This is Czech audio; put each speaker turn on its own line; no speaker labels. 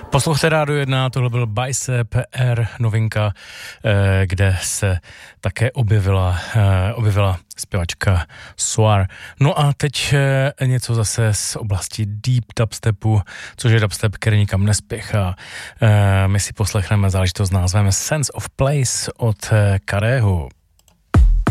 Poslouchejte Rádio 1, tohle byl Bicep Air novinka, kde se také objevila zpěvačka Soar. No a teď něco zase z oblasti deep dubstepu, což je dubstep, který nikam nespěchá. My si poslechneme záležitost s názvem Sense of Place od Kareho.